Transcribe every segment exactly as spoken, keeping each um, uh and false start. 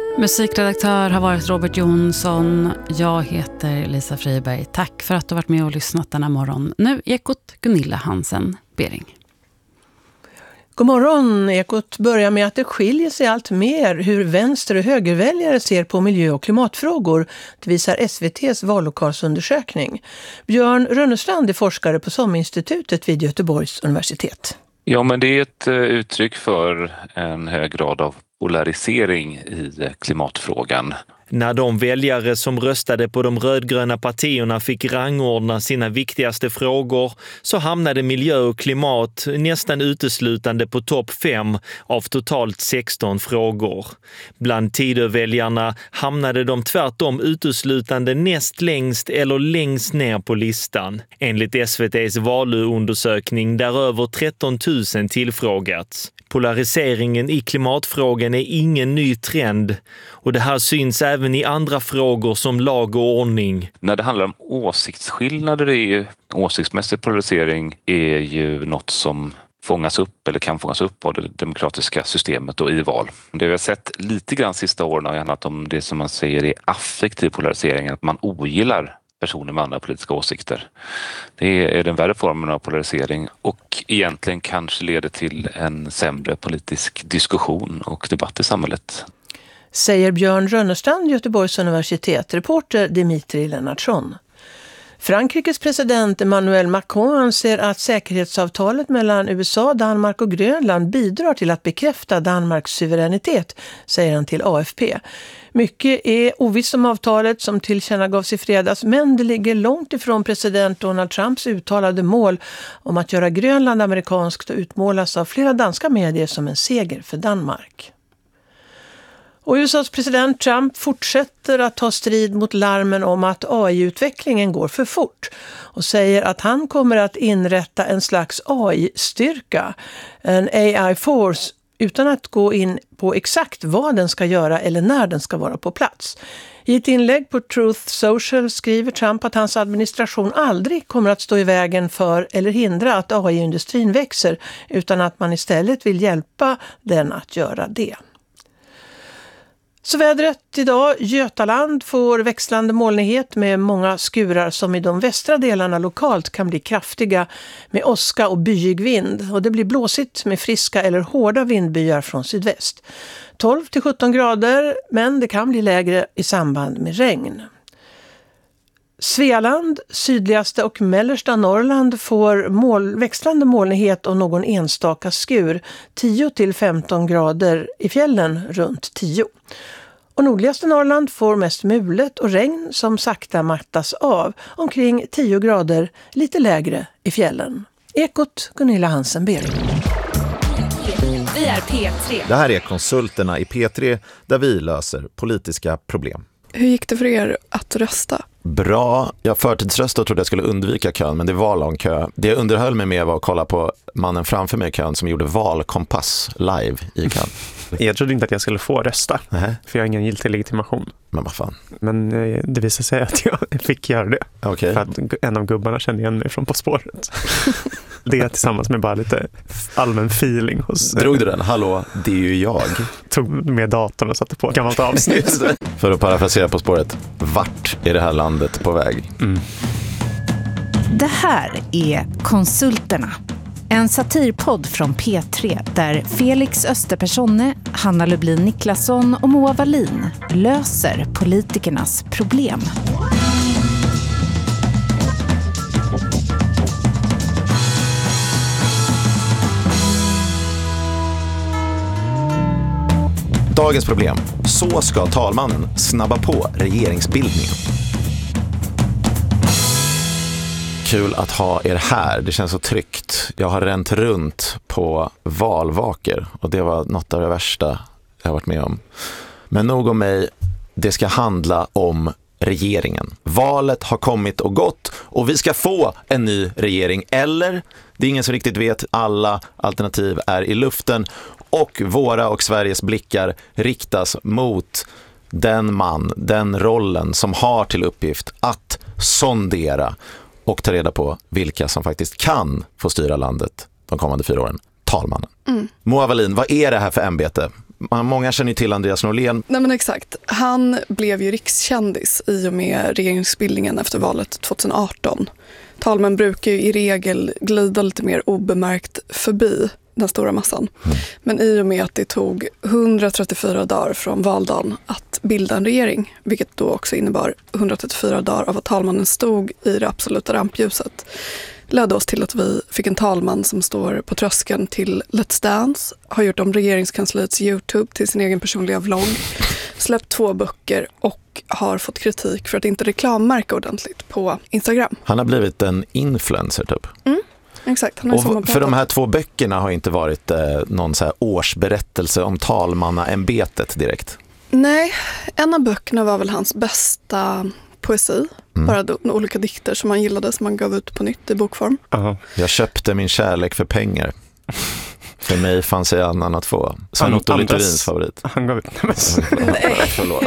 Musikredaktör har varit Robert Jonsson. Jag heter Lisa Friberg. Tack för att du har varit med och lyssnat denna morgon. Nu Ekot Gunilla Hansen Bering. God morgon. Ekot börjar med att det skiljer sig allt mer hur vänster- och högerväljare ser på miljö- och klimatfrågor. Det visar S V T:s vallokalsundersökning. Björn Rönnestrand är forskare på SOM-institutet vid Göteborgs universitet. Ja, men det är ett uttryck för en hög grad av polarisering i klimatfrågan. När de väljare som röstade på de rödgröna partierna fick rangordna sina viktigaste frågor så hamnade miljö och klimat nästan uteslutande på topp fem av totalt sexton frågor. Bland Tidöväljarna hamnade de tvärtom uteslutande näst längst eller längst ner på listan. Enligt S V T:s valundersökning där över tretton tusen tillfrågats. Polariseringen i klimatfrågan är ingen ny trend och det här syns även i andra frågor som lag och ordning. När det handlar om åsiktsskillnader, är ju, åsiktsmässig polarisering är ju något som fångas upp eller kan fångas upp av det demokratiska systemet och i val. Det vi har sett lite grann sista åren har handlat om det som man säger är affektiv polarisering, att man ogillar personer med andra politiska åsikter. Det är den värre formen av polarisering och egentligen kanske leder till en sämre politisk diskussion och debatt i samhället. Säger Björn Rönnestrand, Göteborgs universitet, reporter Dimitri Lennartsson. Frankrikes president Emmanuel Macron anser att säkerhetsavtalet mellan U S A, Danmark och Grönland bidrar till att bekräfta Danmarks suveränitet, säger han till A F P. Mycket är ovisst om avtalet som tillkännagavs i fredags, men det ligger långt ifrån president Donald Trumps uttalade mål om att göra Grönland amerikanskt och utmålas av flera danska medier som en seger för Danmark. Och U S A:s president Trump fortsätter att ta strid mot larmen om att A I-utvecklingen går för fort och säger att han kommer att inrätta en slags A I-styrka, en A I force, utan att gå in på exakt vad den ska göra eller när den ska vara på plats. I ett inlägg på Truth Social skriver Trump att hans administration aldrig kommer att stå i vägen för eller hindra att A I-industrin växer, utan att man istället vill hjälpa den att göra det. Så vädret idag, Götaland får växlande molnighet med många skurar som i de västra delarna lokalt kan bli kraftiga med åska och byig vind. Och det blir blåsigt med friska eller hårda vindbyar från sydväst. tolv till sjutton grader, men det kan bli lägre i samband med regn. Svealand, sydligaste och mellersta Norrland får mål, växlande molnighet och någon enstaka skur. tio till femton grader i fjällen runt tio. Och nordligaste Norrland får mest mulet och regn som sakta mattas av. Omkring tio grader, lite lägre i fjällen. Ekot Gunilla Hansen Bering. Vi är P tre. Det här är Konsulterna i P tre där vi löser politiska problem. Hur gick det för er att rösta? Bra. Jag förtidsröstade och trodde jag skulle undvika kön, men det var lång kö. Det jag underhöll mig med var att kolla på mannen framför mig i kön som gjorde valkompass live i kön. Jag trodde inte att jag skulle få rösta, Nähä. för jag har ingen giltig legitimation. Men vad fan. Men det visade sig att jag fick göra det. Okay. För att en av gubbarna kände igen mig från På spåret. Det tillsammans med bara lite allmän feeling hos... Drog du den? Hallå, det är ju jag. Tog med datorn och satte på ett gammalt avsnitt. För att parafrasera På spåret, vart är det här landet på väg? Mm. Det här är Konsulterna. En satirpodd från P tre där Felix Österpersonne, Hanna Lublin Niklasson och Moa Wallin löser politikernas problem. Dagens problem. Så ska talmannen snabba på regeringsbildningen. Kul att ha er här. Det känns så tryggt. Jag har ränt runt på valvaker och det var något av det värsta jag har varit med om. Men nog om mig. Det ska handla om regeringen. Valet har kommit och gått och vi ska få en ny regering. Eller, det är ingen som riktigt vet. Alla alternativ är i luften och våra och Sveriges blickar riktas mot den man, den rollen som har till uppgift att sondera och ta reda på vilka som faktiskt kan få styra landet de kommande fyra åren. Talmannen. Mm. Moa Wallin, vad är det här för ämbete? Många känner till Andreas Norlén. Nej men exakt. Han blev ju rikskändis i och med regeringsbildningen efter valet tjugoarton. Talmän brukar ju i regel glida lite mer obemärkt förbi den stora massan. Mm. Men i och med att det tog hundratrettiofyra dagar från valdagen att bilda en regering, vilket då också innebar hundratrettiofyra dagar av att talmannen stod i det absoluta rampljuset, ledde oss till att vi fick en talman som står på tröskeln till Let's Dance, har gjort om regeringskansliets YouTube till sin egen personliga vlogg, släppt två böcker och har fått kritik för att inte reklammärka ordentligt på Instagram. Han har blivit en influencer typ. Mm. Exakt. Han har och för de här två böckerna har inte varit eh, någon så här årsberättelse om talmannaämbetet direkt. Nej, en av böckerna var väl hans bästa poesi. Mm. Bara då, olika dikter som han gillade som han gav ut på nytt i bokform. Uh-huh. Jag köpte min kärlek för pengar. För mig fanns det annan att få. Sven Otto Littorins favorit. Han gav ut... Nej. Förlåt.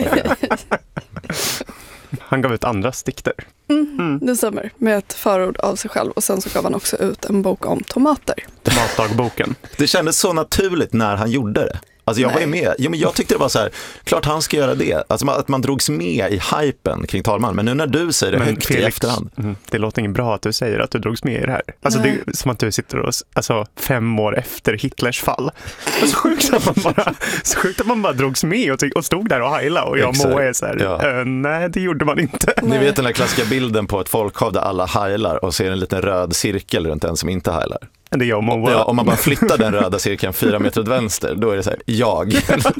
Han gav ut andras dikter. Mm, mm. Det stämmer. Med ett förord av sig själv. Och sen så gav han också ut en bok om tomater. Tomatdagboken. Det kändes så naturligt när han gjorde det. Alltså jag Nej. var ju med. Jo, men jag tyckte det var så här, klart han ska göra det. Alltså att man drogs med i hypen kring talman. Men nu när du säger det men högt Felix, i efterhand. Mm, det låter inte bra att du säger att du drogs med i det här. Alltså Nej. det är som att du sitter och, alltså fem år efter Hitlers fall. Och så sjukt att man bara, så sjukt att man bara drogs med och, och stod där och heilade. Och jag och Moa är så här, ja. äh, nej det gjorde man inte. Ni vet den där klassiska bilden på ett folkhav där alla heilar och ser en liten röd cirkel runt en som inte heilar. Det är jag och Moa. Ja, om man bara flyttar den röda cirkeln fyra meter åt vänster, då är det så här, jag.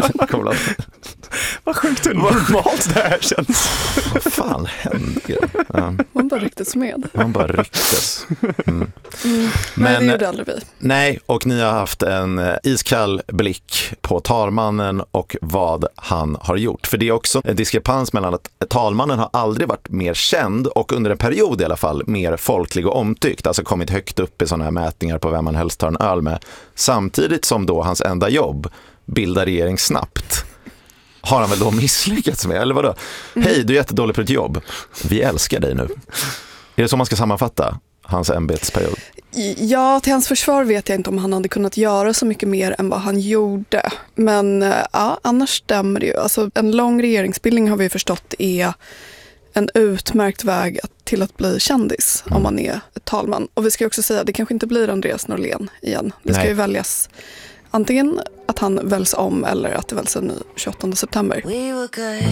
Vad sjukt hur normalt det här känns. Vad fan händer? Ja. Man bara rycktes med. Man bara rycktes. Mm. Mm. Men det gjorde aldrig vi. Nej, och ni har haft en iskall blick på talmannen och vad han har gjort. För det är också en diskrepans mellan att talmannen har aldrig varit mer känd och under en period i alla fall mer folklig och omtyckt. Alltså kommit högt upp i sådana här mätningar på vem man helst tar en öl med. Samtidigt som då hans enda jobb, bilda regering snabbt, har han väl då misslyckats med, eller vadå? Mm. Hej, du är jättedålig på ditt jobb. Vi älskar dig nu. Är det så man ska sammanfatta hans ämbetsperiod? Ja, till hans försvar vet jag inte om han hade kunnat göra så mycket mer än vad han gjorde. Men ja, annars stämmer det ju. Alltså, en lång regeringsbildning har vi förstått är en utmärkt väg till att bli kändis mm. om man är talman. Och vi ska också säga att det kanske inte blir Andreas Norlén igen. Det ska Nej. ju väljas antingen att han väljs om eller att det väljs en ny tjugoåttonde september. We were good.